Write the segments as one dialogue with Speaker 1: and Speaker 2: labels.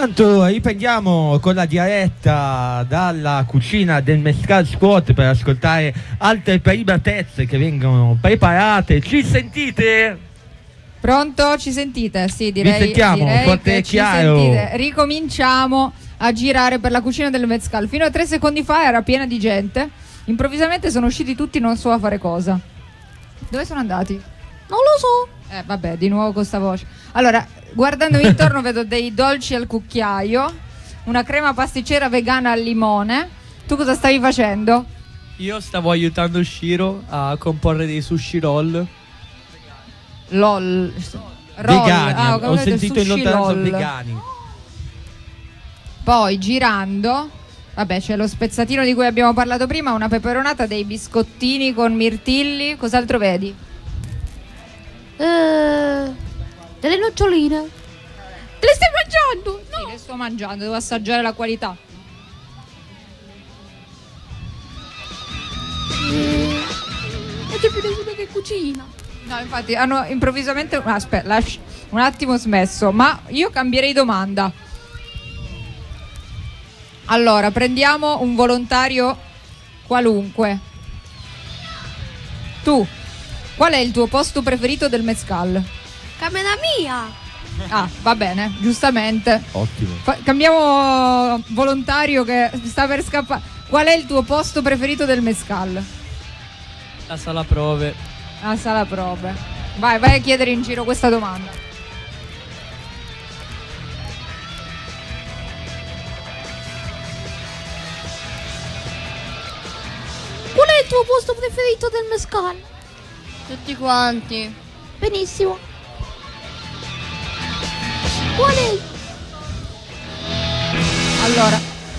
Speaker 1: intanto riprendiamo con la diretta dalla cucina del Mescal Squad per ascoltare altre prelibatezze che vengono preparate. Ci sentite?
Speaker 2: Pronto? Ci sentite? Sì, direi.
Speaker 1: Vi sentiamo, forte e chiaro.
Speaker 2: Ci sentite. Ricominciamo a girare per la cucina del Mescal. Fino a 3 secondi fa era piena di gente. Improvvisamente sono usciti tutti, non so a fare cosa. Dove sono andati?
Speaker 3: Non lo so.
Speaker 2: Vabbè, di nuovo con sta voce. Allora, guardandomi intorno vedo dei dolci al cucchiaio, una crema pasticcera vegana al limone. Tu cosa stavi facendo?
Speaker 4: Io stavo aiutando Shiro a comporre dei sushi roll.
Speaker 2: LOL.
Speaker 1: Vegani, ho
Speaker 2: capito,
Speaker 1: sentito in
Speaker 2: sushi
Speaker 1: lontananza
Speaker 2: roll.
Speaker 1: vegani.
Speaker 2: Poi girando, vabbè, c'è lo spezzatino di cui abbiamo parlato prima, una peperonata, dei biscottini con mirtilli. Cos'altro vedi?
Speaker 3: Delle noccioline. Te le stai mangiando? No.
Speaker 2: Sì, le sto mangiando, devo assaggiare la qualità.
Speaker 3: E c'è più nessuno che cucina.
Speaker 2: No, infatti hanno improvvisamente aspetta, un attimo smesso, ma io cambierei domanda. Allora, prendiamo un volontario qualunque. Tu, qual è il tuo posto preferito del Mescal?
Speaker 3: Camera mia.
Speaker 2: Ah, va bene, giustamente.
Speaker 1: Ottimo.
Speaker 2: Cambiamo volontario che sta per scappare. Qual è il tuo posto preferito del Mescal?
Speaker 4: La sala prove.
Speaker 2: La sala prove. Vai a chiedere in giro questa domanda.
Speaker 3: Qual è il tuo posto preferito del Mescal?
Speaker 5: Tutti quanti.
Speaker 3: Benissimo. Qual è?
Speaker 2: Allora,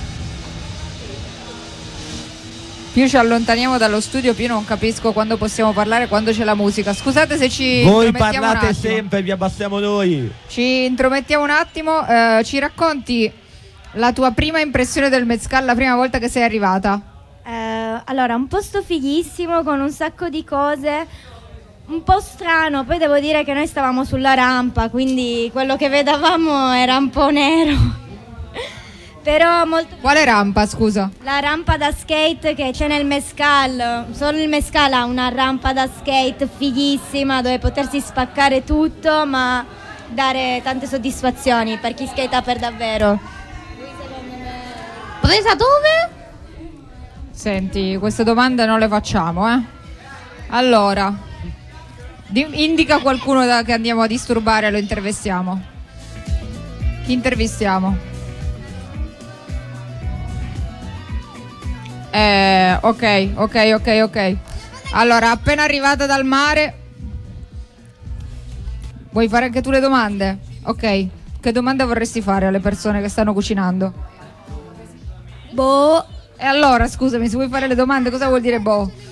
Speaker 2: più ci allontaniamo dallo studio, più non capisco quando possiamo parlare, quando c'è la musica. Scusate se ci
Speaker 1: Voi
Speaker 2: intromettiamo
Speaker 1: parlate
Speaker 2: un attimo.
Speaker 1: sempre, vi abbassiamo noi.
Speaker 2: Ci intromettiamo un attimo. Ci racconti la tua prima impressione del Mescal, la prima volta che sei arrivata?
Speaker 6: Allora, un posto fighissimo con un sacco di cose, un po' strano, poi devo dire che noi stavamo sulla rampa, quindi quello che vedevamo era un po' nero. Però molto.
Speaker 2: Quale rampa, scusa?
Speaker 6: La rampa da skate che c'è nel Mescal, solo il Mescal ha una rampa da skate fighissima dove potersi spaccare tutto ma dare tante soddisfazioni per chi skata per davvero.
Speaker 3: Presa dove?
Speaker 2: Senti, queste domande non le facciamo, eh? Allora, indica qualcuno che andiamo a disturbare e lo intervistiamo. Chi intervistiamo? Ok. Allora, appena arrivata dal mare, vuoi fare anche tu le domande? Ok. Che domande vorresti fare alle persone che stanno cucinando?
Speaker 6: Boh.
Speaker 2: E allora, scusami, se vuoi fare le domande, cosa vuol dire boh?